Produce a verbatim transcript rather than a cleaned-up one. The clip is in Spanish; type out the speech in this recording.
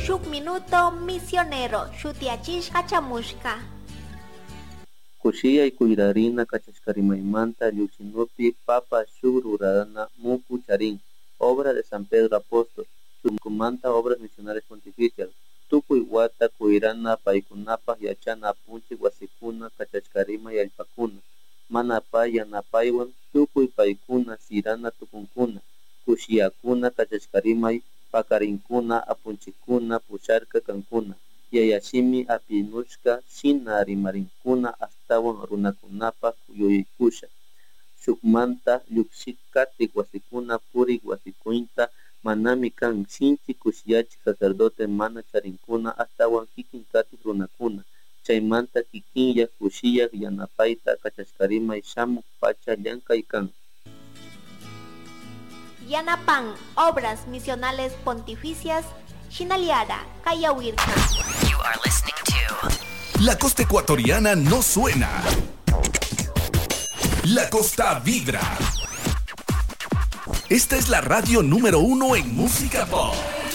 shuk minuto misionero shutiachishka chamushka. Kushia y Kuirarina Cachascarimaimanta Lluchinopi Papa Shururana Muku Charín, obra de San Pedro Apóstol, Chumcumanta, obras misionales pontificias, Tukuy Wata Kuirana Paikunapa Yachana Punchi Guasikuna Cachascarima y Alpacuna, Manapay Yanapaywan, Tukuy Paikuna Sirana Tukunkuna, Kushiakuna Cachascarima y Pacarincuna Apunchikuna Pusharka Cancuna, Yayashimi apinushka shina rimarinkuna astawan runakunapa kuyuykusha shukmanta llukshikati wasikuna puri wasikuinta manami kan shinchi kushiyachi sacerdote mana charinkuna astawan kikinkati runakuna chaymanta kikinya kushiyak yanapayta kachashkarima shamuk pacha llankay kan. Yanapan, obras misionales pontificias Shinaliara, Kayawirka. You are listening to La Costa Ecuatoriana no suena. La Costa vibra. Esta es la radio número uno en música pop.